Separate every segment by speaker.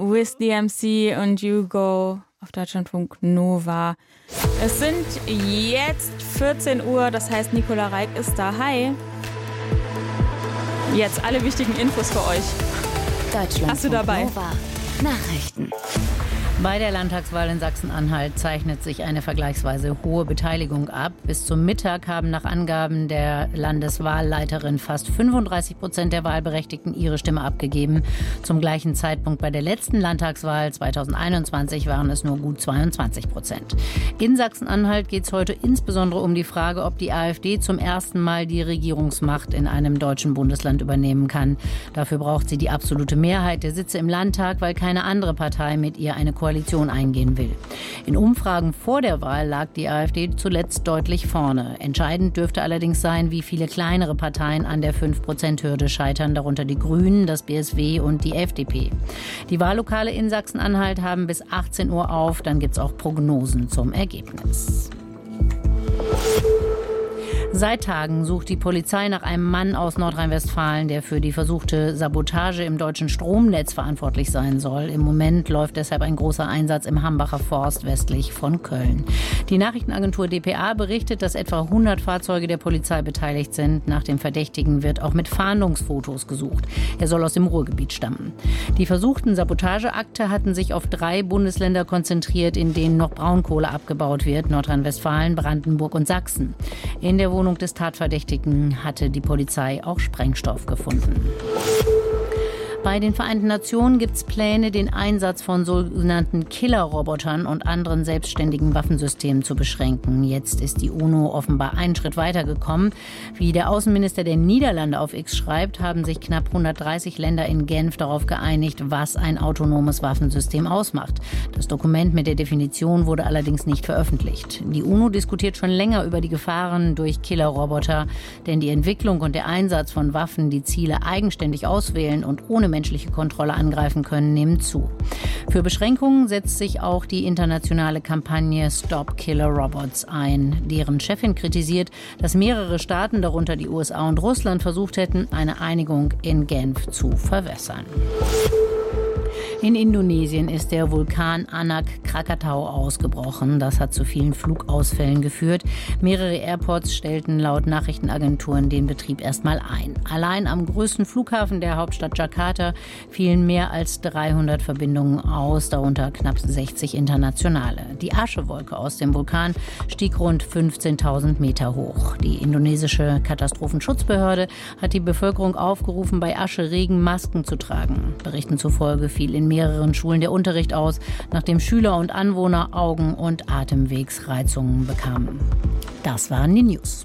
Speaker 1: Wiz DMC und You Go auf Deutschlandfunk Nova. Es sind jetzt 14 Uhr, das heißt Nicola Reik ist da. Hi. Jetzt alle wichtigen Infos für euch.
Speaker 2: Deutschlandfunk
Speaker 1: Hast du dabei?
Speaker 2: Nova Nachrichten.
Speaker 3: Bei der Landtagswahl in Sachsen-Anhalt zeichnet sich eine vergleichsweise hohe Beteiligung ab. Bis zum Mittag haben nach Angaben der Landeswahlleiterin fast 35% der Wahlberechtigten ihre Stimme abgegeben. Zum gleichen Zeitpunkt bei der letzten Landtagswahl 2021 waren es nur gut 22%. In Sachsen-Anhalt geht es heute insbesondere um die Frage, ob die AfD zum ersten Mal die Regierungsmacht in einem deutschen Bundesland übernehmen kann. Dafür braucht sie die absolute Mehrheit der Sitze im Landtag, weil keine andere Partei mit ihr eine Koalition eingehen will. In Umfragen vor der Wahl lag die AfD zuletzt deutlich vorne. Entscheidend dürfte allerdings sein, wie viele kleinere Parteien an der 5%-Hürde scheitern, darunter die Grünen, das BSW und die FDP. Die Wahllokale in Sachsen-Anhalt haben bis 18 Uhr auf, dann gibt es auch Prognosen zum Ergebnis. Seit Tagen sucht die Polizei nach einem Mann aus Nordrhein-Westfalen, der für die versuchte Sabotage im deutschen Stromnetz verantwortlich sein soll. Im Moment läuft deshalb ein großer Einsatz im Hambacher Forst westlich von Köln. Die Nachrichtenagentur dpa berichtet, dass etwa 100 Fahrzeuge der Polizei beteiligt sind. Nach dem Verdächtigen wird auch mit Fahndungsfotos gesucht. Er soll aus dem Ruhrgebiet stammen. Die versuchten Sabotageakte hatten sich auf 3 Bundesländer konzentriert, in denen noch Braunkohle abgebaut wird: Nordrhein-Westfalen, Brandenburg und Sachsen. In der Wohnung des Tatverdächtigen hatte die Polizei auch Sprengstoff gefunden. Bei den Vereinten Nationen gibt es Pläne, den Einsatz von sogenannten Killerrobotern und anderen selbstständigen Waffensystemen zu beschränken. Jetzt ist die UNO offenbar einen Schritt weitergekommen. Wie der Außenminister der Niederlande auf X schreibt, haben sich knapp 130 Länder in Genf darauf geeinigt, was ein autonomes Waffensystem ausmacht. Das Dokument mit der Definition wurde allerdings nicht veröffentlicht. Die UNO diskutiert schon länger über die Gefahren durch Killerroboter, denn die Entwicklung und der Einsatz von Waffen, die Ziele eigenständig auswählen und ohne menschliche Kontrolle angreifen können, nehmen zu. Für Beschränkungen setzt sich auch die internationale Kampagne Stop Killer Robots ein. Deren Chefin kritisiert, dass mehrere Staaten, darunter die USA und Russland, versucht hätten, eine Einigung in Genf zu verwässern. In Indonesien ist der Vulkan Anak Krakatau ausgebrochen. Das hat zu vielen Flugausfällen geführt. Mehrere Airports stellten laut Nachrichtenagenturen den Betrieb erstmal ein. Allein am größten Flughafen der Hauptstadt Jakarta fielen mehr als 300 Verbindungen aus, darunter knapp 60 internationale. Die Aschewolke aus dem Vulkan stieg rund 15.000 Meter hoch. Die indonesische Katastrophenschutzbehörde hat die Bevölkerung aufgerufen, bei Ascheregen Masken zu tragen. Berichten zufolge fiel in mehreren Schulen der Unterricht aus, nachdem Schüler und Anwohner Augen- und Atemwegsreizungen bekamen. Das waren die News.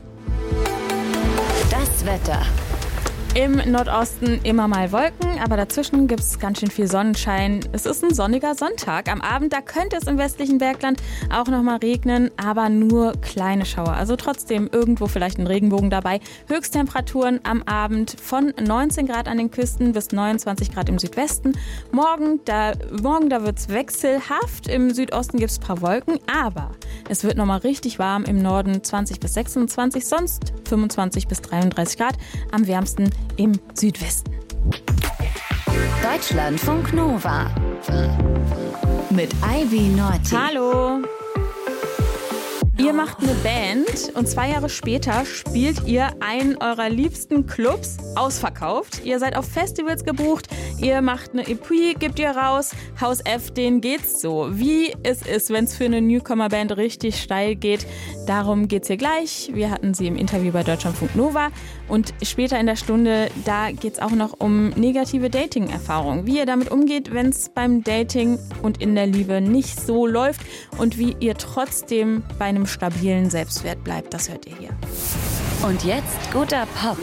Speaker 2: Das Wetter.
Speaker 1: Im Nordosten immer mal Wolken, aber dazwischen gibt es ganz schön viel Sonnenschein. Es ist ein sonniger Sonntag. Am Abend, da könnte es im westlichen Bergland auch noch mal regnen, aber nur kleine Schauer. Also trotzdem irgendwo vielleicht ein Regenbogen dabei. Höchsttemperaturen am Abend von 19 Grad an den Küsten bis 29 Grad im Südwesten. Morgen da wird es wechselhaft. Im Südosten gibt es ein paar Wolken, aber es wird noch mal richtig warm. Im Norden 20 bis 26, sonst 25 bis 33 Grad. Am wärmsten im Südwesten.
Speaker 2: Deutschlandfunk Nova mit Ivy Norti.
Speaker 1: Hallo. Ihr macht eine Band und 2 Jahre später spielt ihr einen eurer liebsten Clubs ausverkauft. Ihr seid auf Festivals gebucht, ihr macht eine EP, gebt ihr raus. Haus F, denen geht's so. Wie es ist, wenn es für eine Newcomer-Band richtig steil geht, darum geht's hier gleich. Wir hatten sie im Interview bei Deutschlandfunk Nova und später in der Stunde, da geht's auch noch um negative Dating-Erfahrungen. Wie ihr damit umgeht, wenn es beim Dating und in der Liebe nicht so läuft und wie ihr trotzdem bei einem stabilen Selbstwert bleibt, das hört ihr hier.
Speaker 2: Und jetzt guter Pop.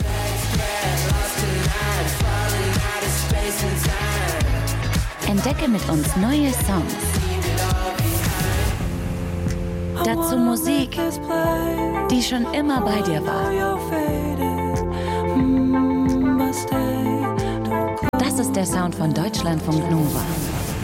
Speaker 2: Entdecke mit uns neue Songs. Dazu Musik, die schon immer bei dir war. Das ist der Sound von Deutschlandfunk Nova.